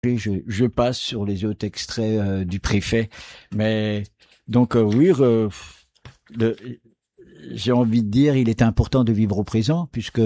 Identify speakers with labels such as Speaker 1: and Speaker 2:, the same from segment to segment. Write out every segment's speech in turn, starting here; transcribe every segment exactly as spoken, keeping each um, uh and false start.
Speaker 1: je, je passe sur les autres extraits euh, du préfet. Mais donc euh, oui, re- le- j'ai envie de dire, il est important de vivre au présent, puisque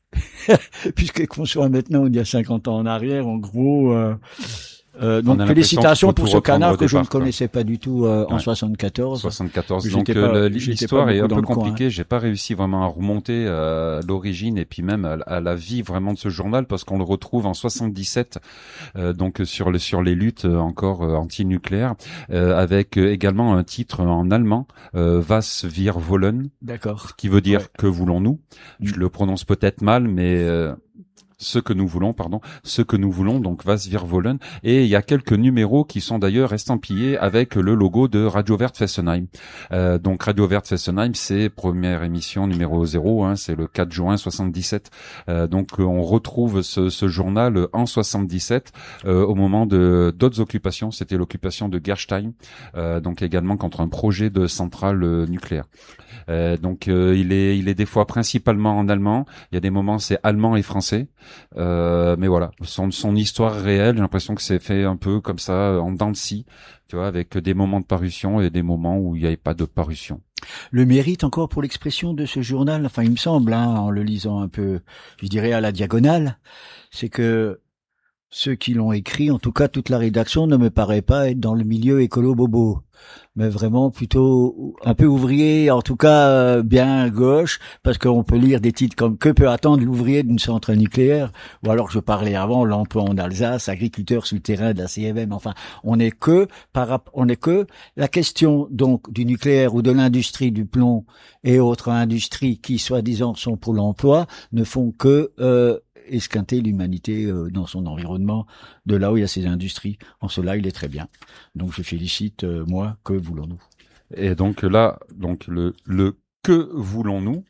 Speaker 1: puisque qu'on soit maintenant il y a cinquante ans en arrière, en gros. Euh, Euh,
Speaker 2: On
Speaker 1: donc
Speaker 2: a l'impression
Speaker 1: félicitations
Speaker 2: qu'il faut
Speaker 1: pour
Speaker 2: tout
Speaker 1: ce
Speaker 2: reprendre
Speaker 1: canard
Speaker 2: au
Speaker 1: que je ne
Speaker 2: départ, quoi.
Speaker 1: connaissais pas du tout euh, en
Speaker 2: Ouais.
Speaker 1: soixante-quatorze.
Speaker 2: soixante-quatorze.
Speaker 1: J'étais
Speaker 2: Donc
Speaker 1: pas-
Speaker 2: euh, le-
Speaker 1: j'étais
Speaker 2: l'histoire
Speaker 1: pas
Speaker 2: est un
Speaker 1: beaucoup dans
Speaker 2: peu
Speaker 1: le coin, hein.
Speaker 2: compliquée. J'ai pas réussi vraiment à remonter euh, à l'origine et puis même à, à la vie vraiment de ce journal parce qu'on le retrouve en soixante-dix-sept, euh, donc sur le sur les luttes euh, encore euh, anti-nucléaires, euh, avec euh, également un titre en allemand, euh, Was wir wollen,
Speaker 1: D'accord.
Speaker 2: qui veut dire
Speaker 1: Ouais.
Speaker 2: que voulons-nous. Je
Speaker 1: Mm.
Speaker 2: le prononce peut-être mal, mais euh, ce que nous voulons, pardon, ce que nous voulons, donc Was wir wollen. Et il y a quelques numéros qui sont d'ailleurs estampillés avec le logo de Radio Vert Fessenheim. Euh, donc Radio Vert Fessenheim, c'est première émission numéro zéro, hein, c'est le quatre juin soixante-dix-sept. Euh, donc on retrouve ce, ce journal en soixante-dix-sept euh, au moment de d'autres occupations. C'était l'occupation de Gerstheim, euh, donc également contre un projet de centrale euh, nucléaire. Euh, donc euh, il est il est des fois principalement en allemand. Il y a des moments c'est allemand et français. Euh, mais voilà, son son histoire réelle, j'ai l'impression que c'est fait un peu comme ça en dents de scie, tu vois, avec des moments de parution et des moments où il n'y avait pas de parution.
Speaker 1: Le mérite encore pour l'expression de ce journal, enfin il me semble, hein, en le lisant un peu, je dirais à la diagonale, c'est que ceux qui l'ont écrit, en tout cas toute la rédaction, ne me paraît pas être dans le milieu écolo-bobo, mais vraiment plutôt un peu ouvrier, en tout cas euh, bien gauche, parce qu'on peut lire des titres comme « Que peut attendre l'ouvrier d'une centrale nucléaire ?» ou alors je parlais avant, l'emploi en Alsace, agriculteur sur le terrain de la C F M, enfin, on n'est que, par, rap- on n'est que la question donc du nucléaire ou de l'industrie du plomb et autres industries qui, soi-disant, sont pour l'emploi, ne font que... Euh, esquinter l'humanité euh, dans son environnement, de là où il y a ces industries. En cela, il est très bien. Donc, je félicite, euh, moi, que voulons-nous.
Speaker 2: Et donc là, donc le le que voulons-nous,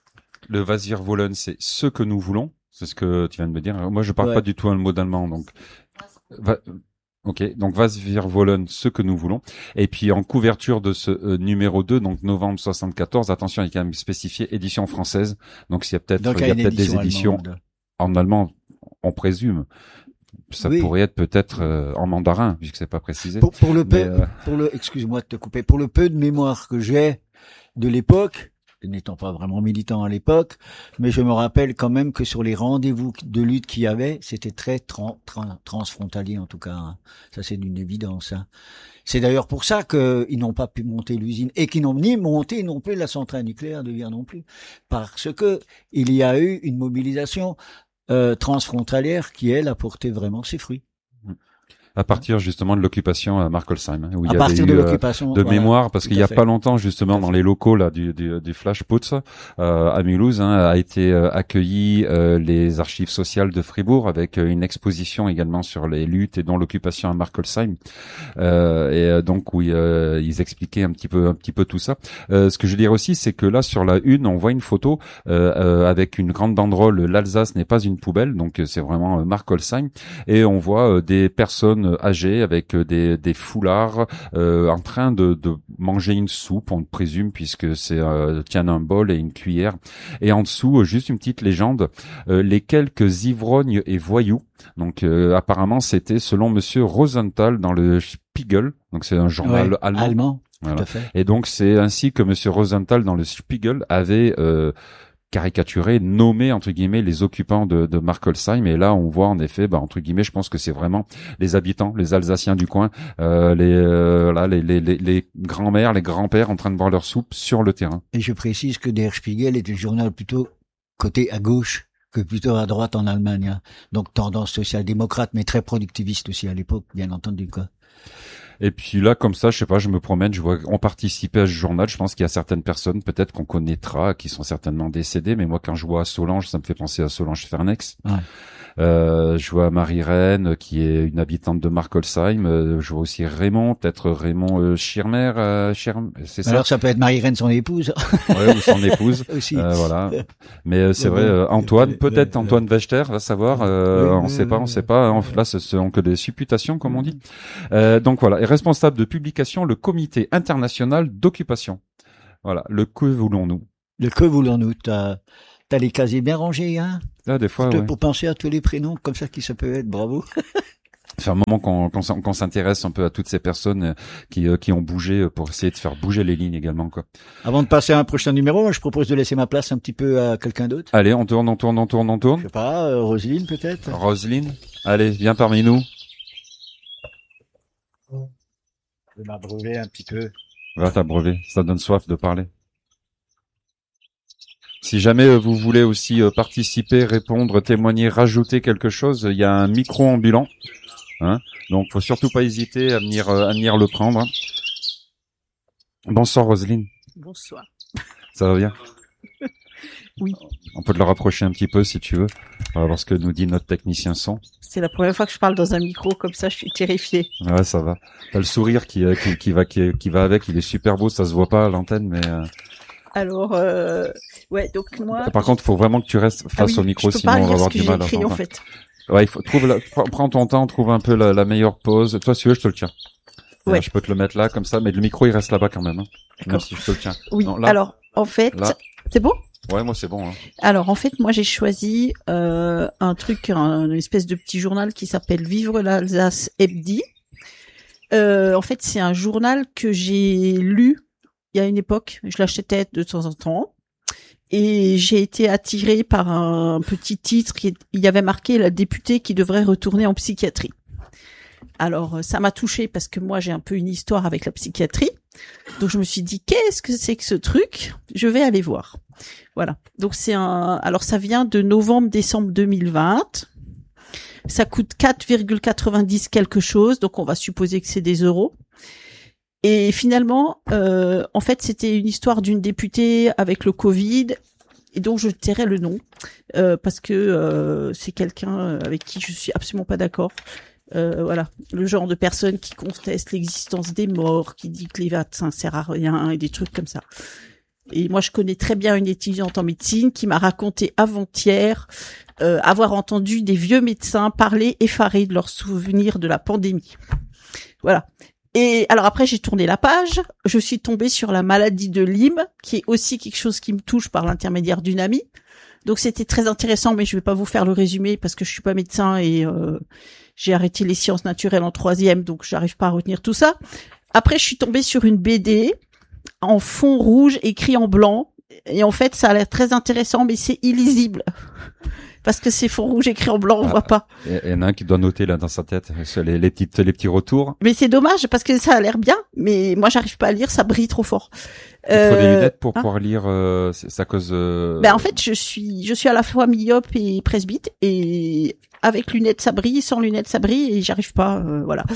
Speaker 2: le Was wir wollen, c'est ce que nous voulons. C'est ce que tu viens de me dire. Moi, je parle
Speaker 1: Ouais.
Speaker 2: pas du tout un mot d'allemand, donc. Va- Ok, donc Was wir wollen, ce que nous voulons. Et puis en couverture de ce euh, numéro deux, donc novembre soixante-quatorze, attention, il est quand même spécifié édition française. Donc il y a peut-être
Speaker 1: Donc,
Speaker 2: il y a peut-être des
Speaker 1: édition
Speaker 2: éditions
Speaker 1: allemande.
Speaker 2: en allemand, on présume. Ça
Speaker 1: Oui.
Speaker 2: pourrait être peut-être euh, en mandarin, puisque c'est pas précisé.
Speaker 1: Pour, pour le peu,
Speaker 2: Mais, euh,
Speaker 1: pour le, excuse-moi de te couper, pour le peu de mémoire que j'ai de l'époque, n'étant pas vraiment militant à l'époque, mais je me rappelle quand même que sur les rendez-vous de lutte qu'il y avait, c'était très tran- tran- transfrontalier en tout cas. Hein. Ça, c'est d'une évidence. Hein. C'est d'ailleurs pour ça qu'ils n'ont pas pu monter l'usine et qu'ils n'ont ni monté non plus la centrale nucléaire de Vire non plus, parce que il y a eu une mobilisation euh, transfrontalière qui, elle, a porté vraiment ses fruits.
Speaker 2: à partir justement de l'occupation à Markolsheim, où il
Speaker 1: À
Speaker 2: y
Speaker 1: partir
Speaker 2: avait
Speaker 1: de
Speaker 2: eu euh,
Speaker 1: l'occupation,
Speaker 2: de
Speaker 1: voilà.
Speaker 2: mémoire, parce
Speaker 1: Tout
Speaker 2: qu'il
Speaker 1: à
Speaker 2: y a
Speaker 1: fait.
Speaker 2: pas longtemps justement
Speaker 1: Tout à
Speaker 2: dans
Speaker 1: fait.
Speaker 2: les locaux là du du, du Flashputz euh, à Mulhouse, hein, a été euh, accueilli euh, les archives sociales de Fribourg avec euh, une exposition également sur les luttes et dont l'occupation à Markolsheim. Euh, et euh, donc où euh, ils expliquaient un petit peu un petit peu tout ça. Euh, ce que je veux dire aussi, c'est que là sur la une, on voit une photo euh, euh, avec une grande banderole l'Alsace n'est pas une poubelle, donc euh, c'est vraiment euh, Markolsheim, et on voit euh, des personnes âgées avec euh, des des foulards euh, en train de de manger une soupe, on présume, puisque c'est euh, tiennent un bol et une cuillère, et en dessous euh, juste une petite légende, euh, les quelques ivrognes et voyous. Donc euh, apparemment c'était selon Monsieur Rosenthal dans le Spiegel, donc c'est un journal
Speaker 1: Ouais,
Speaker 2: allemand.
Speaker 1: allemand,
Speaker 2: Voilà.
Speaker 1: tout à fait.
Speaker 2: Et donc c'est ainsi que Monsieur Rosenthal dans le Spiegel avait euh, caricaturé, nommé entre guillemets les occupants de, de Markolsheim. Et là on voit en effet, bah, entre guillemets, je pense que c'est vraiment les habitants, les Alsaciens du coin, euh, les, euh, là, les, les, les, les grands-mères, les grands-pères en train de boire leur soupe sur le terrain.
Speaker 1: Et je précise que Der Spiegel était le journal plutôt côté à gauche que plutôt à droite en Allemagne. Hein. Donc tendance social-démocrate, mais très productiviste aussi à l'époque, bien entendu, quoi.
Speaker 2: Et puis là, comme ça, je sais pas, je me promène, je vois on participait à ce journal. Je pense qu'il y a certaines personnes, peut-être qu'on connaîtra, qui sont certainement décédées. Mais moi, quand je vois Solange, ça me fait penser à Solange Fernex.
Speaker 1: Ouais.
Speaker 2: Euh, je vois Marie-Reine, qui est une habitante de Markolsheim. Euh, je vois aussi Raymond, peut-être Raymond euh, Schirmer, euh, Schirm, c'est ça.
Speaker 1: Alors ça peut être Marie-Reine, son épouse.
Speaker 2: Ouais, ou son épouse.
Speaker 1: aussi.
Speaker 2: Euh, voilà. Mais euh, c'est
Speaker 1: Ouais,
Speaker 2: vrai, euh, Antoine,
Speaker 1: ouais,
Speaker 2: peut-être
Speaker 1: ouais,
Speaker 2: Antoine Wechter, va savoir. Euh,
Speaker 1: Oui,
Speaker 2: on
Speaker 1: oui,
Speaker 2: sait pas,
Speaker 1: oui,
Speaker 2: on
Speaker 1: oui.
Speaker 2: sait pas. Hein. Là, ce sont que des supputations, comme on dit. Euh, donc voilà. Et responsable de publication, le Comité international d'occupation. Voilà. Le que voulons-nous?
Speaker 1: Le que voulons-nous? T'as, t'as les casiers bien rangés, hein?
Speaker 2: Là, des fois,
Speaker 1: Pour te-
Speaker 2: ouais.
Speaker 1: Pour penser à tous les prénoms comme ça qui ça peut être. Bravo.
Speaker 2: fait un moment qu'on qu'on s'en- qu'on s'intéresse un peu à toutes ces personnes euh, qui euh, qui ont bougé pour essayer de faire bouger les lignes également, quoi.
Speaker 1: Avant de passer à un prochain numéro, moi, je propose de laisser ma place un petit peu à quelqu'un d'autre.
Speaker 2: Allez, on tourne, on tourne, on tourne, on
Speaker 1: Je
Speaker 2: tourne.
Speaker 1: sais pas, euh, Roselyne peut-être.
Speaker 2: Roselyne, allez, viens parmi nous.
Speaker 1: Je vais m'abreuver un petit peu.
Speaker 2: Va t'abreuver, ça donne soif de parler. Si jamais euh, vous voulez aussi euh, participer, répondre, témoigner, rajouter quelque chose, il y a un micro ambulant, hein. Donc, faut surtout pas hésiter à venir, euh, à venir le prendre. hein. Bonsoir Roselyne,
Speaker 3: Bonsoir.
Speaker 2: ça va bien?
Speaker 3: Oui.
Speaker 2: On peut te le rapprocher un petit peu si tu veux. On va voir ce que nous dit notre technicien son.
Speaker 3: C'est la première fois que je parle dans un micro comme ça, je suis terrifiée.
Speaker 2: Ouais, ça va. T'as le sourire qui, euh, qui, qui va, qui, qui va avec. Il est super beau. Ça se voit pas à l'antenne, mais. Euh...
Speaker 3: Alors, euh... ouais, donc moi.
Speaker 2: Par contre, faut vraiment que tu restes face
Speaker 3: ah oui,
Speaker 2: au micro,
Speaker 3: je peux
Speaker 2: sinon
Speaker 3: pas
Speaker 2: on va
Speaker 3: lire
Speaker 2: avoir
Speaker 3: ce que
Speaker 2: du
Speaker 3: j'ai
Speaker 2: mal à
Speaker 3: écrit, en
Speaker 2: entendre.
Speaker 3: fait.
Speaker 2: Ouais, il faut trouve la, prends prends ton temps, trouve un peu la, la meilleure pause. Toi, si tu veux, je te le tiens.
Speaker 3: Ouais.
Speaker 2: Euh, je peux te le mettre là, comme ça, mais le micro il reste là-bas quand même. Hein, même
Speaker 3: D'accord.
Speaker 2: si je te le tiens.
Speaker 3: Oui.
Speaker 2: Non, là,
Speaker 3: Alors, en fait,
Speaker 2: là.
Speaker 3: c'est bon.
Speaker 2: Ouais, moi c'est bon. Hein.
Speaker 3: Alors, en fait, moi j'ai choisi euh, un truc, un, une espèce de petit journal qui s'appelle Vivre l'Alsace Hebdi. Euh, en fait, c'est un journal que j'ai lu il y a une époque. Je l'achetais de temps en temps. Et j'ai été attirée par un petit titre qui il y avait marqué la députée qui devrait retourner en psychiatrie. Alors ça m'a touchée parce que moi j'ai un peu une histoire avec la psychiatrie. Donc je me suis dit qu'est-ce que c'est que ce truc ? Je vais aller voir. Voilà. Donc c'est un alors ça vient de novembre-décembre deux mille vingt. Ça coûte quatre virgule quatre-vingt-dix quelque chose, donc on va supposer que c'est des euros. Et finalement, euh, en fait, c'était une histoire d'une députée avec le Covid, et dont je tairai le nom, euh, parce que euh, c'est quelqu'un avec qui je suis absolument pas d'accord. Euh, voilà, le genre de personne qui conteste l'existence des morts, qui dit que les vaccins servent à rien, et des trucs comme ça. Et moi, je connais très bien une étudiante en médecine qui m'a raconté avant-hier euh, avoir entendu des vieux médecins parler effarés de leurs souvenirs de la pandémie. Voilà. Et alors après, j'ai tourné la page, je suis tombée sur la maladie de Lyme, qui est aussi quelque chose qui me touche par l'intermédiaire d'une amie. Donc c'était très intéressant, mais je vais pas vous faire le résumé parce que je suis pas médecin et euh, j'ai arrêté les sciences naturelles en troisième, donc j'arrive pas à retenir tout ça. Après, je suis tombée sur une B D en fond rouge écrit en blanc, et en fait, ça a l'air très intéressant, mais c'est illisible. Parce que c'est fond rouge écrit en blanc, on
Speaker 2: Ah,
Speaker 3: voit pas.
Speaker 2: Il y en a un qui doit noter là dans sa tête les, les petites les petits retours.
Speaker 3: Mais c'est dommage parce que ça a l'air bien, mais moi j'arrive pas à lire, ça brille trop fort.
Speaker 2: Il te faut des
Speaker 3: Euh,
Speaker 2: lunettes pour
Speaker 3: hein
Speaker 2: pouvoir lire. Euh, c'est c'est à cause. Euh...
Speaker 3: Ben en fait, je suis je suis à la fois myope et presbyte, et avec lunettes ça brille, sans lunettes ça brille, et j'arrive pas, euh, voilà.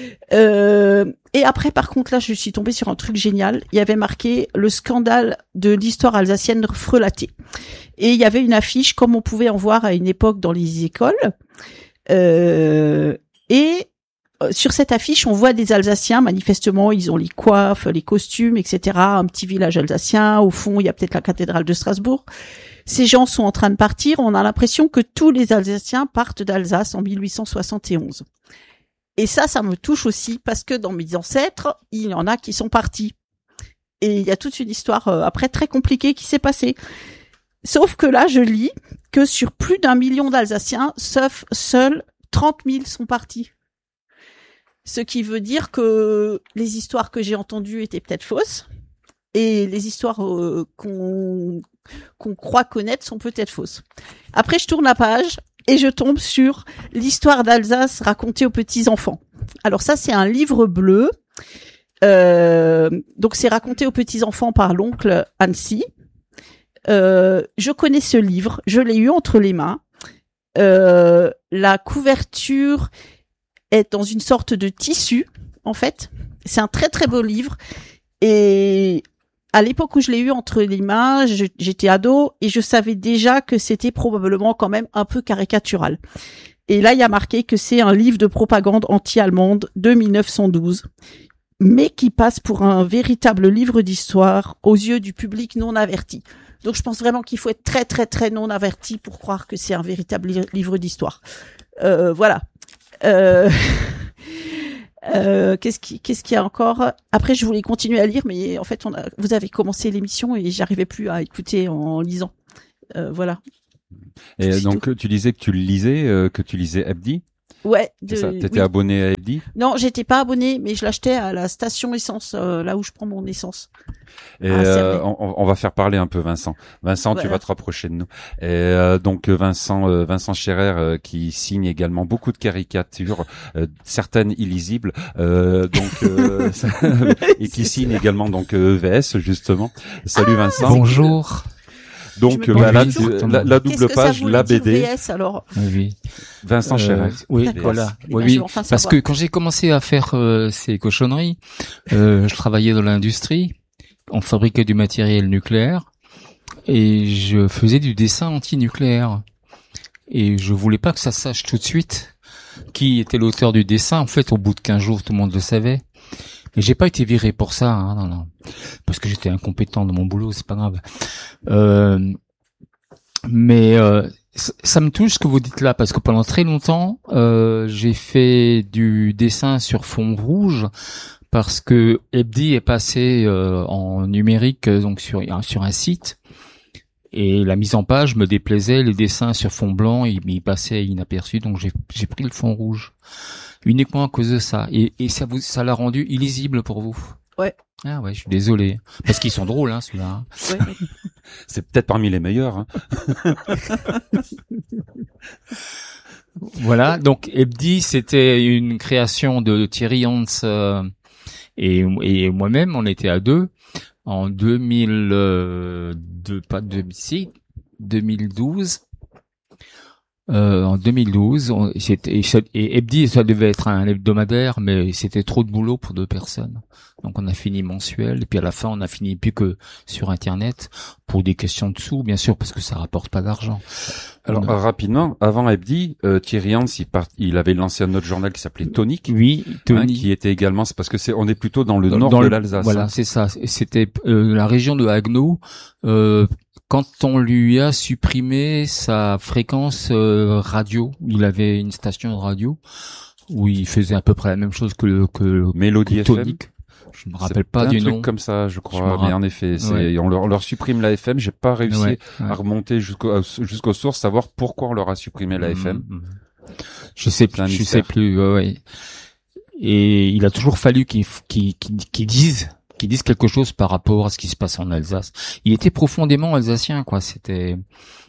Speaker 3: Euh, et après, par contre, là, je suis tombée sur un truc génial. Il y avait marqué le scandale de l'histoire alsacienne frelatée. Et il y avait une affiche, comme on pouvait en voir à une époque dans les écoles. Euh, et sur cette affiche, on voit des Alsaciens. Manifestement, ils ont les coiffes, les costumes, et cetera. Un petit village alsacien. Au fond, il y a peut-être la cathédrale de Strasbourg. Ces gens sont en train de partir. On a l'impression que tous les Alsaciens partent d'Alsace en mille huit cent soixante et onze. Et ça, ça me touche aussi parce que dans mes ancêtres, il y en a qui sont partis. Et il y a toute une histoire euh, après très compliquée qui s'est passée. Sauf que là, je lis que sur plus d'un million d'Alsaciens, sauf seuls trente mille sont partis. Ce qui veut dire que les histoires que j'ai entendues étaient peut-être fausses, et les histoires euh, qu'on qu'on croit connaître sont peut-être fausses. Après, je tourne la page et je tombe sur l'histoire d'Alsace racontée aux petits-enfants. Alors ça, c'est un livre bleu. Euh, donc c'est raconté aux petits-enfants par l'oncle Annecy. Euh, je connais ce livre, je l'ai eu entre les mains. Euh, la couverture est dans une sorte de tissu, en fait. C'est un très très beau livre. Et à l'époque où je l'ai eu entre les mains, je, j'étais ado et je savais déjà que c'était probablement quand même un peu caricatural. Et là, il y a marqué que c'est un livre de propagande anti-allemande de mille neuf cent douze, mais qui passe pour un véritable livre d'histoire aux yeux du public non averti. Donc je pense vraiment qu'il faut être très très très non averti pour croire que c'est un véritable li- livre d'histoire. Euh, voilà. Euh... Euh, qu'est-ce qui, qu'est-ce qu'il y a encore ? Après, je voulais continuer à lire, mais en fait, on a, vous avez commencé l'émission et j'arrivais plus à écouter en lisant. Euh, voilà.
Speaker 2: Et donc, tu disais que tu lisais, euh, que tu lisais Hebdi.
Speaker 3: Ouais.
Speaker 2: C'est ça.
Speaker 3: De,
Speaker 2: T'étais
Speaker 3: oui.
Speaker 2: abonné à Ebdi?
Speaker 3: Non, j'étais pas abonné, mais je l'achetais à la station essence, euh, là où je prends mon essence.
Speaker 2: Et
Speaker 3: Ah, c'est
Speaker 2: euh,
Speaker 3: vrai.
Speaker 2: on, on va faire parler un peu Vincent. Vincent, tu
Speaker 3: Voilà.
Speaker 2: vas te rapprocher de nous. Et euh, donc Vincent, euh, Vincent Scherer euh, qui signe également beaucoup de caricatures, euh, certaines illisibles, euh, donc euh, et qui signe également donc E V S justement. Salut
Speaker 3: Ah,
Speaker 2: Vincent.
Speaker 4: Bonjour.
Speaker 2: Donc
Speaker 3: Je me
Speaker 2: bah, là,
Speaker 4: demande
Speaker 2: tu- la, la
Speaker 3: Qu'est-ce
Speaker 2: double
Speaker 3: que ça
Speaker 2: page,
Speaker 3: voulait
Speaker 2: la
Speaker 3: dire
Speaker 2: B D,
Speaker 3: V S alors?
Speaker 4: Oui.
Speaker 2: Vincent
Speaker 4: Euh,
Speaker 2: Scherer.
Speaker 4: oui,
Speaker 3: D'accord.
Speaker 4: voilà.
Speaker 3: Eh
Speaker 4: Oui,
Speaker 3: ben, je vais
Speaker 4: oui.
Speaker 3: enfin
Speaker 4: Parce
Speaker 3: savoir.
Speaker 4: que quand j'ai commencé à faire euh, ces cochonneries, euh, je travaillais dans l'industrie, on fabriquait du matériel nucléaire et je faisais du dessin anti-nucléaire. Et je voulais pas que ça sache tout de suite qui était l'auteur du dessin. En fait, au bout de quinze jours, tout le monde le savait. Mais j'ai pas été viré pour ça, hein, non, non. Parce que j'étais incompétent dans mon boulot, c'est pas grave. Euh, mais euh, ça, ça me touche ce que vous dites là, parce que pendant très longtemps, euh, j'ai fait du dessin sur fond rouge, parce que Ebdi est passé euh, en numérique, donc sur sur un site, et la mise en page me déplaisait, les dessins sur fond blanc, ils, ils passaient inaperçus, donc j'ai j'ai pris le fond rouge, uniquement à cause de ça, et, et ça vous ça l'a rendu illisible pour vous.
Speaker 3: Ouais.
Speaker 4: Ah ouais, je suis désolé, parce qu'ils sont drôles, hein, celui-là. Hein.
Speaker 3: Ouais, ouais.
Speaker 2: C'est peut-être parmi les meilleurs. Hein.
Speaker 4: Voilà, donc Ebdi, c'était une création de Thierry Hans euh, et, et moi-même, on était à deux en deux mille deux, pas deux mille six, deux mille douze. Euh, en deux mille douze, on, c'était, et Ebdi, ça devait être un hebdomadaire, mais c'était trop de boulot pour deux personnes. Donc on a fini mensuel, et puis à la fin on a fini plus que sur Internet pour des questions de sous, bien sûr, parce que ça rapporte pas d'argent.
Speaker 2: Alors
Speaker 4: On a-
Speaker 2: euh, rapidement, avant Ebdi, euh, Thierry Hans, il, part, il avait lancé un autre journal qui s'appelait Tonic,
Speaker 4: oui,
Speaker 2: hein,
Speaker 4: Tony.
Speaker 2: qui était également, c'est parce que c'est, on est plutôt dans le
Speaker 4: Dans-
Speaker 2: nord
Speaker 4: dans
Speaker 2: de
Speaker 4: le-
Speaker 2: l'Alsace.
Speaker 4: Voilà,
Speaker 2: hein.
Speaker 4: c'est ça. C'était euh, la région de Haguenau. Euh, quand on lui a supprimé sa fréquence euh, radio, il avait une station de radio où il faisait à peu près la même chose que que,
Speaker 2: Mélodie
Speaker 4: que
Speaker 2: F M.
Speaker 4: Tonic. Je me
Speaker 2: C'est
Speaker 4: rappelle pas
Speaker 2: un
Speaker 4: du
Speaker 2: truc
Speaker 4: nom.
Speaker 2: comme ça, je
Speaker 4: Je me
Speaker 2: crois. Mais
Speaker 4: rappelle.
Speaker 2: en effet, c'est,
Speaker 4: Ouais.
Speaker 2: on, leur, on leur supprime la F M. J'ai pas réussi
Speaker 4: Ouais,
Speaker 2: à
Speaker 4: ouais.
Speaker 2: remonter jusqu'au, jusqu'aux sources, savoir pourquoi on leur a supprimé la F M.
Speaker 4: Mhm. Je sais
Speaker 2: C'est un
Speaker 4: plus. Je
Speaker 2: mystère.
Speaker 4: sais plus. Ouais, ouais. Et il a toujours fallu qu'il f- qu'il qu'il qu'il dise qu'il dise quelque chose par rapport à ce qui se passe en Alsace. Il était profondément alsacien, quoi. C'était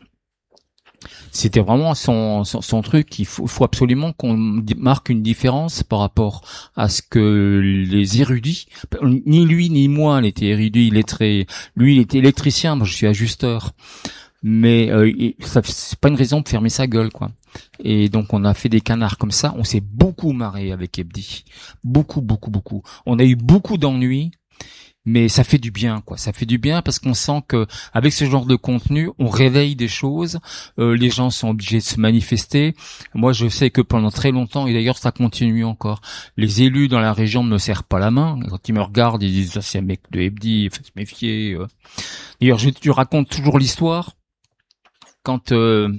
Speaker 4: C'était vraiment son, son, son truc. Il faut, faut absolument qu'on di- marque une différence par rapport à ce que les érudits, ni lui ni moi n'était érudit, illettré. Lui, il était électricien, moi je suis ajusteur. Mais euh, il- ça, c'est pas une raison de fermer sa gueule, quoi. Et donc on a fait des canards comme ça. On s'est beaucoup marré avec Ebdi, beaucoup, beaucoup, beaucoup. On a eu beaucoup d'ennuis. Mais ça fait du bien, quoi. Ça fait du bien parce qu'on sent que avec ce genre de contenu, on réveille des choses. Euh, les gens sont obligés de se manifester. Moi, je sais que pendant très longtemps, et d'ailleurs ça continue encore, les élus dans la région ne me serrent pas la main. Quand ils me regardent, ils disent ah, c'est un mec de Ebdi, il faut se méfier. euh. D'ailleurs, je, je raconte toujours l'histoire quand. Euh,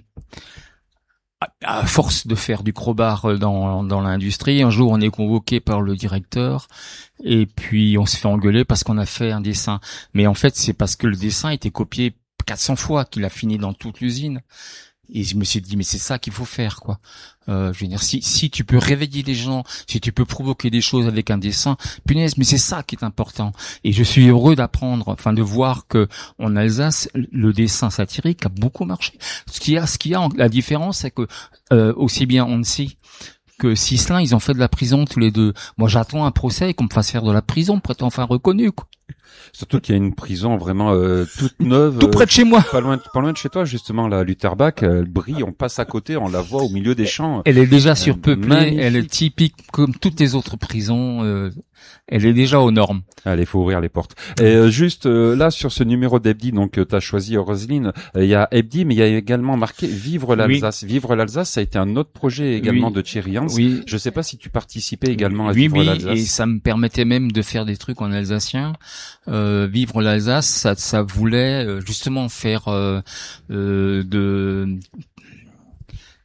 Speaker 4: à force de faire du crowbar dans, dans l'industrie, un jour on est convoqué par le directeur et puis on se fait engueuler parce qu'on a fait un dessin. Mais en fait, c'est parce que le dessin était copié quatre cents fois qu'il a fini dans toute l'usine. Et je me suis dit, mais c'est ça qu'il faut faire, quoi. Euh, je veux dire, si, si tu peux réveiller les gens, si tu peux provoquer des choses avec un dessin, punaise, mais c'est ça qui est important. Et je suis heureux d'apprendre, enfin, de voir que en Alsace, le dessin satirique a beaucoup marché. Ce qu'il y a, ce qu'il y a, la différence, c'est que euh, aussi bien Hansi que Sislin, ils ont fait de la prison tous les deux. Moi, j'attends un procès et qu'on me fasse faire de la prison pour être enfin reconnu, quoi.
Speaker 2: Surtout qu'il y a une prison vraiment euh, toute neuve,
Speaker 4: Tout près de chez moi.
Speaker 2: euh, pas loin, de, pas loin de chez toi justement. La Lutterbach, elle brille, on passe à côté, on la voit au milieu des champs.
Speaker 4: Elle est déjà surpeuplée,
Speaker 2: magnifique.
Speaker 4: elle est typique comme toutes les autres prisons. Euh, elle est déjà aux normes.
Speaker 2: Allez, faut ouvrir les portes. Et euh, juste euh, là sur ce numéro d'Ebdi, donc euh, t'as choisi Roselyne. Il y a Ebdi, mais il y a également marqué Vivre l'Alsace. Vivre l'Alsace, ça a été un autre projet également
Speaker 4: Oui.
Speaker 2: de Thierry Hans.
Speaker 4: Oui.
Speaker 2: Je sais pas si tu participais également à
Speaker 4: oui,
Speaker 2: Vivre
Speaker 4: oui,
Speaker 2: l'Alsace.
Speaker 4: et ça me permettait même de faire des trucs en alsacien. Euh, vivre l'Alsace, ça, ça voulait euh, justement faire euh, euh, de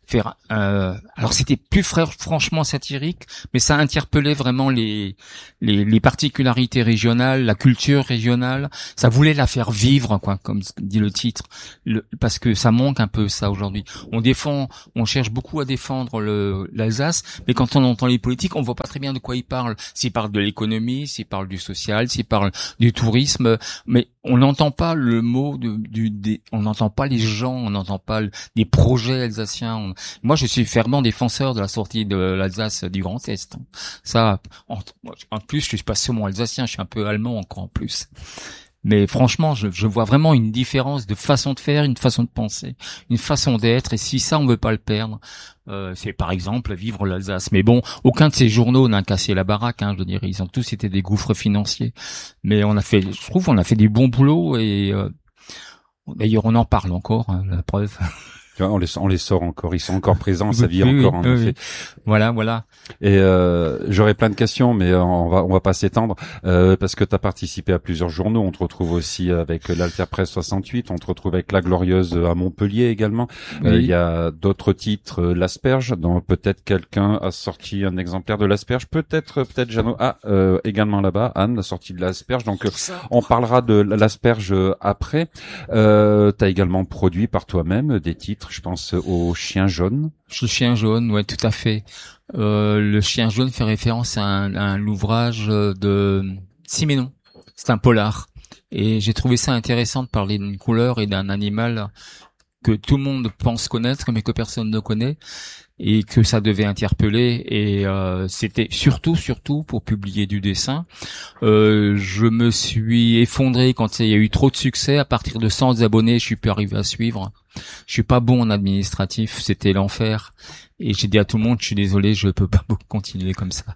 Speaker 4: faire euh, alors c'était plus fra- franchement satirique, mais ça interpellait vraiment les, les les particularités régionales, la culture régionale. Ça voulait la faire vivre, quoi, comme dit le titre, le, parce que ça manque un peu ça aujourd'hui. On défend, on cherche beaucoup à défendre le l'Alsace, mais quand on entend les politiques, on voit pas très bien de quoi ils parlent. S'ils parlent de l'économie, s'ils parlent du social, s'ils parlent du tourisme, mais on n'entend pas le mot de, du des, on n'entend pas les gens, on n'entend pas le, des projets alsaciens. On, moi, je suis fervent défenseur de la sortie de l'Alsace du Grand Est. Ça, en, en plus, je suis pas seulement alsacien, je suis un peu allemand encore en plus. Mais franchement, je, je vois vraiment une différence de façon de faire, une façon de penser, une façon d'être. Et si ça, on veut pas le perdre, euh, c'est par exemple vivre l'Alsace. Mais bon, aucun de ces journaux n'a cassé la baraque. Hein, je veux dire, ils ont tous été des gouffres financiers. Mais on a fait, je trouve, on a fait du bon boulot. Et euh, d'ailleurs, on en parle encore. Hein, la preuve.
Speaker 2: Tu vois, on les, on les sort encore, ils sont encore présents, ça vit
Speaker 4: oui,
Speaker 2: encore,
Speaker 4: oui,
Speaker 2: en
Speaker 4: oui.
Speaker 2: effet.
Speaker 4: Voilà, voilà.
Speaker 2: Et euh, j'aurais plein de questions, mais on va, on va pas s'étendre, euh, parce que tu as participé à plusieurs journaux. On te retrouve aussi avec l'Alter Presse soixante-huit, on te retrouve avec La Glorieuse à Montpellier également. Il
Speaker 4: Oui.
Speaker 2: euh, y a d'autres titres, euh, L'Asperge, dont peut-être quelqu'un a sorti un exemplaire de L'Asperge, peut-être, peut-être Jeannot. Ah, euh, également là-bas, Anne a sorti de L'Asperge, donc euh, on parlera de L'Asperge après. Euh, tu as également produit par toi-même des titres. Je pense au Chien jaune.
Speaker 4: Le Chien jaune, ouais, tout à fait. Euh, le Chien jaune fait référence à un, à un ouvrage de Siménon. C'est un polar. Et j'ai trouvé ça intéressant de parler d'une couleur et d'un animal que tout le monde pense connaître, mais que personne ne connaît, et que ça devait interpeller. Et euh, c'était surtout, surtout pour publier du dessin. Euh, je me suis effondré quand il y a eu trop de succès. À partir de cent abonnés, je suis plus arrivé à suivre. Je suis pas bon en administratif, c'était l'enfer. Et j'ai dit à tout le monde, je suis désolé, je peux pas continuer comme ça.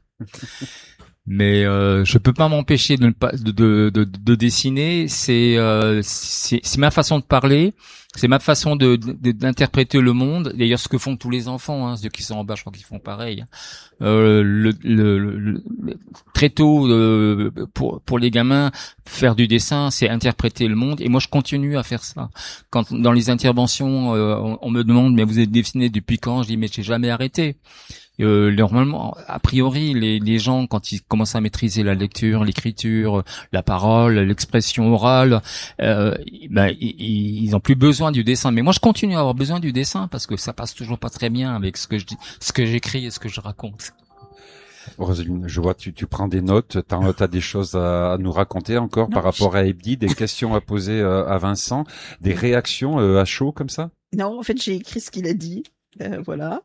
Speaker 4: Mais euh, je peux pas m'empêcher de ne pas de de, de, de dessiner. C'est, euh, c'est c'est ma façon de parler, c'est ma façon de, de d'interpréter le monde. D'ailleurs, ce que font tous les enfants, hein, ceux qui sont en bas, je crois qu'ils font pareil. Euh, le, le, le, le très tôt, euh, pour pour les gamins, faire du dessin, c'est interpréter le monde. Et moi, je continue à faire ça. Quand dans les interventions, euh, on, on me demande, mais vous êtes dessiné depuis quand? Je dis, mais j'ai jamais arrêté. Euh, normalement, a priori, les, les gens, quand ils commencent à maîtriser la lecture, l'écriture, la parole, l'expression orale, euh, ben, ils, ils ont plus besoin du dessin. Mais moi, je continue à avoir besoin du dessin parce que ça passe toujours pas très bien avec ce que je dis, ce que j'écris et ce que je raconte.
Speaker 2: Roselyne, je vois, tu, tu prends des notes, t'as, t'as des choses à, à nous raconter encore
Speaker 3: Non,
Speaker 2: par rapport
Speaker 3: je...
Speaker 2: à Ebdi, des questions à poser euh, à Vincent, des réactions euh, à chaud comme ça?
Speaker 3: Non, en fait, j'ai écrit ce qu'il a dit. Euh, voilà.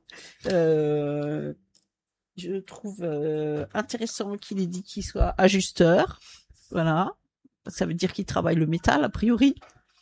Speaker 3: Euh, je trouve euh, intéressant qu'il ait dit qu'il soit ajusteur. Voilà. Ça veut dire qu'il travaille le métal, a priori.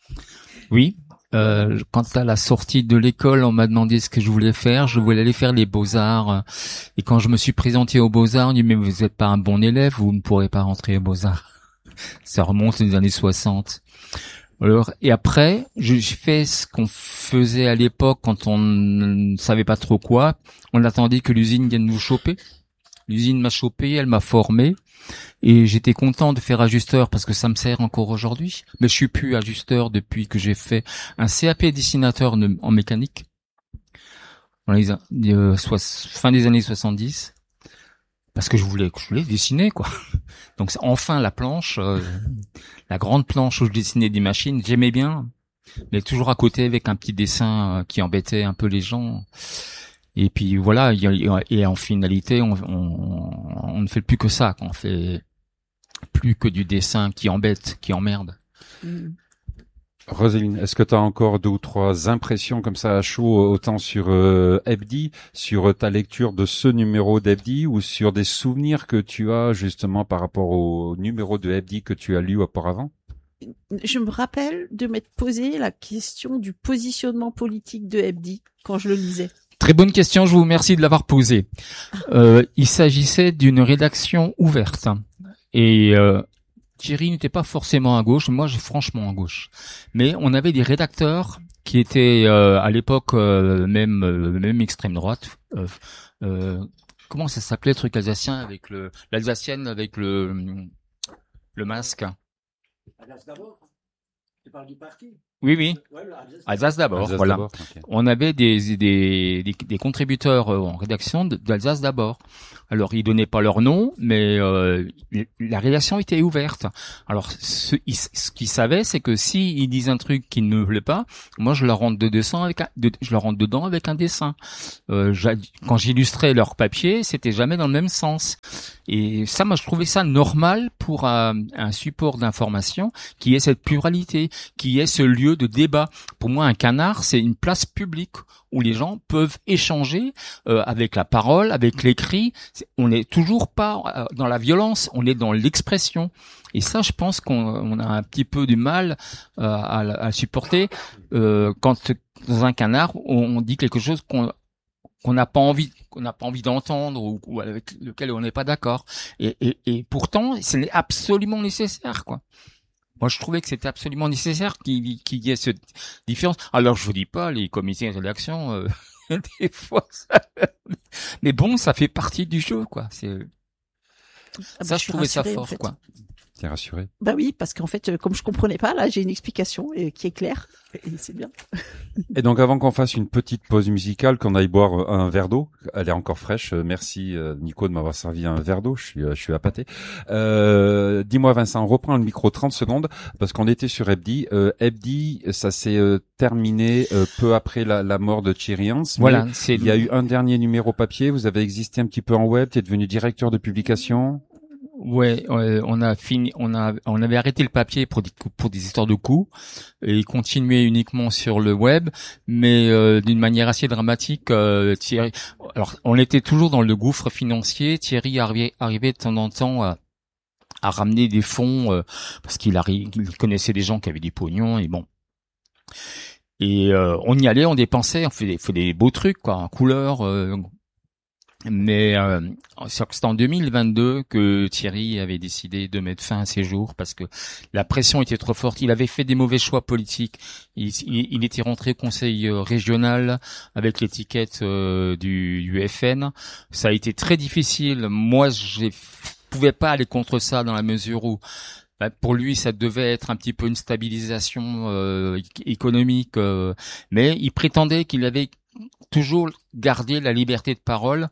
Speaker 4: Oui. Euh, quand à la sortie de l'école, on m'a demandé ce que je voulais faire. Je voulais aller faire les Beaux-Arts. Et quand je me suis présenté aux Beaux-Arts, on dit, mais vous n'êtes pas un bon élève, vous ne pourrez pas rentrer aux Beaux-Arts. Ça remonte aux années soixante. Alors, et après, j'ai fait ce qu'on faisait à l'époque quand on ne savait pas trop quoi. On attendait que l'usine vienne nous choper. L'usine m'a chopé, elle m'a formé. Et j'étais content de faire ajusteur parce que ça me sert encore aujourd'hui. Mais je suis plus ajusteur depuis que j'ai fait un C A P dessinateur en mécanique. Dans les euh, fin des années soixante-dix. Parce que je voulais, je voulais dessiner, quoi. Donc, enfin, la planche, euh, la grande planche où je dessinais des machines, j'aimais bien. Mais toujours à côté avec un petit dessin euh, qui embêtait un peu les gens. Et puis, voilà, et en finalité, on, on, on ne fait plus que ça, quoi. On fait plus que du dessin qui embête, qui emmerde.
Speaker 3: Mmh.
Speaker 2: Roselyne, est-ce que tu as encore deux ou trois impressions comme ça à chaud, autant sur euh, Ebdi, sur ta lecture de ce numéro d'Ebdi, ou sur des souvenirs que tu as justement par rapport au numéro de Ebdi que tu as lu auparavant?
Speaker 3: Je me rappelle de m'être posé la question du positionnement politique de Ebdi quand je le lisais.
Speaker 4: Très bonne question, je vous remercie de l'avoir posée. Euh, il s'agissait d'une rédaction ouverte. Et euh, Thierry n'était pas forcément à gauche, moi j'ai franchement à gauche. Mais on avait des rédacteurs qui étaient euh, à l'époque euh, même euh, même extrême droite. Euh, euh, comment ça s'appelait le truc alsacien avec le l'alsacienne avec le le masque.
Speaker 1: Tu parles du parti?
Speaker 4: Oui, oui. Alsace d'abord,
Speaker 2: Alsace
Speaker 4: voilà.
Speaker 2: d'abord, okay.
Speaker 4: On avait des, des, des, des contributeurs en rédaction d'Alsace d'abord. Alors, ils donnaient pas leur nom, mais euh, la rédaction était ouverte. Alors, ce, ils, ce qu'ils savaient, c'est que si ils disent un truc qui ne me plaît pas, moi, je leur rentre de dessin avec un, de, je leur rentre dedans avec un dessin. Euh, quand j'illustrais leur papier, c'était jamais dans le même sens. Et ça, moi, je trouvais ça normal pour un, un support d'information qui ait cette pluralité, qui ait ce lieu de débat. Pour moi, un canard, c'est une place publique où les gens peuvent échanger euh, avec la parole, avec l'écrit. On n'est toujours pas euh, dans la violence, on est dans l'expression. Et ça, je pense qu'on on a un petit peu du mal euh, à, à supporter euh, quand dans un canard, on dit quelque chose qu'on qu'on n'a pas envie qu'on n'a pas envie d'entendre ou, ou avec lequel on n'est pas d'accord. Et, et, et pourtant, c'est absolument nécessaire, quoi. Moi, je trouvais que c'était absolument nécessaire qu'il, qu'il y ait cette différence. Alors, je vous dis pas, les comités de rédaction, euh, des fois, ça... mais bon, ça fait partie du jeu, quoi. C'est
Speaker 3: ah bah,
Speaker 4: ça,
Speaker 3: je,
Speaker 4: je trouvais ça
Speaker 3: rassurée,
Speaker 4: fort,
Speaker 3: en fait.
Speaker 4: quoi.
Speaker 2: T'es rassuré?
Speaker 3: Bah oui, parce qu'en fait, comme je comprenais pas, là, j'ai une explication et, qui est claire, et c'est bien.
Speaker 2: Et donc, avant qu'on fasse une petite pause musicale, qu'on aille boire un verre d'eau, elle est encore fraîche. Merci Nico de m'avoir servi un verre d'eau. Je suis, je suis appâté. Euh, dis-moi Vincent, on reprend le micro trente secondes parce qu'on était sur Hebdi. Euh, Hebdi, ça s'est euh, terminé euh, peu après la, la mort de Thierry Hans.
Speaker 4: Voilà, c'est.
Speaker 2: Il y a eu un dernier numéro papier. Vous avez existé un petit peu en web. Tu es devenu directeur de publication.
Speaker 4: Ouais, euh, on a fini, on a, on avait arrêté le papier pour des, pour des histoires de coûts et continuer uniquement sur le web, mais euh, d'une manière assez dramatique. Euh, Thierry, alors on était toujours dans le gouffre financier. Thierry arrivait, arrivait de temps en temps à, à ramener des fonds euh, parce qu'il arri- il connaissait des gens qui avaient des pognons et bon. Et euh, on y allait, on dépensait, on fait des, fait des beaux trucs quoi, en couleur. Euh, Mais euh, c'est en deux mille vingt-deux que Thierry avait décidé de mettre fin à ses jours parce que la pression était trop forte. Il avait fait des mauvais choix politiques. Il, il, il était rentré au conseil régional avec l'étiquette euh, du, du F N. Ça a été très difficile. Moi, je pouvais pas aller contre ça dans la mesure où bah, pour lui, ça devait être un petit peu une stabilisation euh, économique. Euh, mais il prétendait qu'il avait toujours garder la liberté de parole.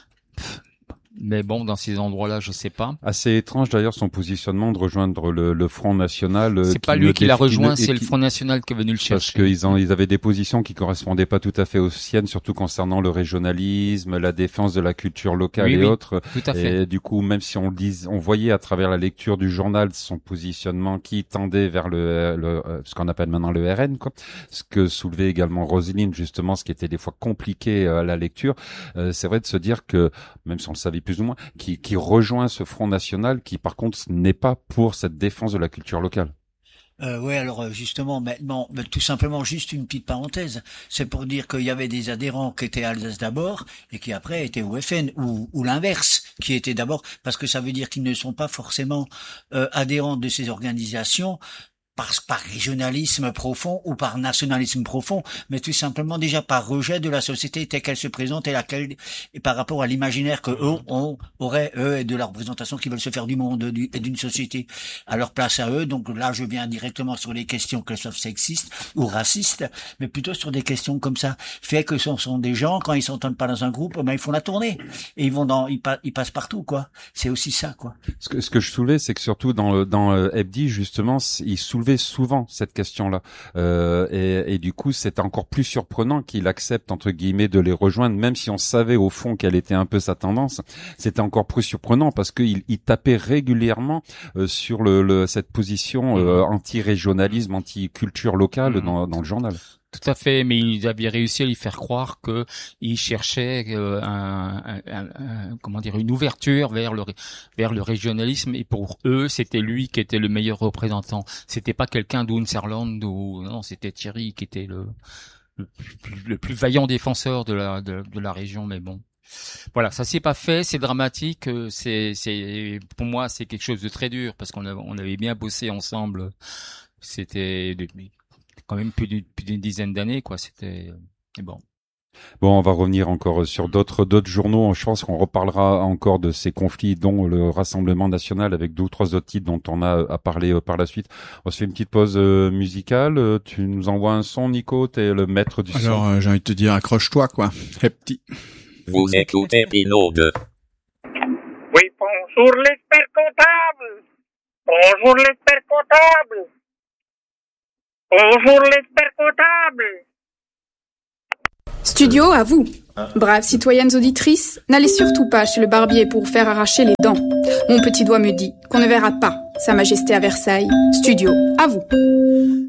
Speaker 4: Mais bon, dans ces endroits-là, je sais pas.
Speaker 2: Assez étrange d'ailleurs son positionnement de rejoindre le, le Front National.
Speaker 4: C'est pas lui qui l'a rejoint, c'est le Front National qui est venu le chercher.
Speaker 2: Parce qu'ils ont, ils avaient des positions qui correspondaient pas tout à fait aux siennes, surtout concernant le régionalisme, la défense de la culture locale
Speaker 4: oui,
Speaker 2: et
Speaker 4: oui,
Speaker 2: autres.
Speaker 4: Tout à fait.
Speaker 2: Et du coup, même si on dise, on voyait à travers la lecture du journal son positionnement qui tendait vers le, le ce qu'on appelle maintenant le R N, quoi. Ce que soulevait également Roselyne, justement, ce qui était des fois compliqué à la lecture. Euh, c'est vrai de se dire que, même si on le savait plus ou moins, qui, qui rejoint ce Front National qui, par contre, n'est pas pour cette défense de la culture locale.
Speaker 1: Euh, ouais, alors justement, maintenant, tout simplement, juste une petite parenthèse, c'est pour dire qu'il y avait des adhérents qui étaient Alsace d'abord et qui après étaient au F N, ou, ou l'inverse, qui étaient d'abord, parce que ça veut dire qu'ils ne sont pas forcément euh, adhérents de ces organisations par, par régionalisme profond ou par nationalisme profond, mais tout simplement déjà par rejet de la société telle qu'elle se présente et laquelle, et par rapport à l'imaginaire que eux on aurait eux et de la représentation qu'ils veulent se faire du monde du, et d'une société à leur place à eux. Donc là, je viens directement sur les questions qu'elles soient sexistes ou racistes, mais plutôt sur des questions comme ça. Fait que ce sont des gens, quand ils s'entendent pas dans un groupe, ben ils font la tournée et ils vont dans, ils, pa- ils passent partout, quoi. C'est aussi ça, quoi.
Speaker 2: Ce que, ce que je soulevais, c'est que surtout dans dans euh, Hebdi, justement, ils soulevaient souvent cette question-là, euh, et, et du coup, c'est encore plus surprenant qu'il accepte entre guillemets de les rejoindre, même si on savait au fond quelle était un peu sa tendance. C'était encore plus surprenant parce qu'il il tapait régulièrement euh, sur le, le cette position euh, anti-régionalisme, anti-culture locale mmh. dans, dans le journal.
Speaker 4: Tout à fait, mais ils avaient réussi à lui faire croire que il cherchait euh, un, un, un, un, comment dire, une ouverture vers le vers le régionalisme, et pour eux, c'était lui qui était le meilleur représentant. C'était pas quelqu'un d'Unserland ou non, c'était Thierry qui était le le plus, le plus vaillant défenseur de la de, de la région. Mais bon, voilà, ça s'est pas fait, c'est dramatique. C'est c'est pour moi, c'est quelque chose de très dur parce qu'on avait, on avait bien bossé ensemble. C'était quand même plus d'une, plus d'une dizaine d'années, quoi. C'était bon.
Speaker 2: Bon, on va revenir encore sur d'autres d'autres journaux. Je pense qu'on reparlera encore de ces conflits, dont le Rassemblement national, avec deux ou trois autres titres dont on a à parler par la suite. On se fait une petite pause musicale. Tu nous envoies un son, Nico. T'es le maître du son.
Speaker 5: Alors, euh, j'ai envie de te dire, accroche-toi, quoi. Hey, petit.
Speaker 6: Vous écoutez Binaude.
Speaker 7: Oui, bonjour l'expert comptable. Bonjour l'expert comptable. Bonjour l'expert comptable.
Speaker 8: Studio, à vous. Braves citoyennes auditrices, n'allez surtout pas chez le barbier pour vous faire arracher les dents. Mon petit doigt me dit qu'on ne verra pas Sa Majesté à Versailles. Studio, à vous.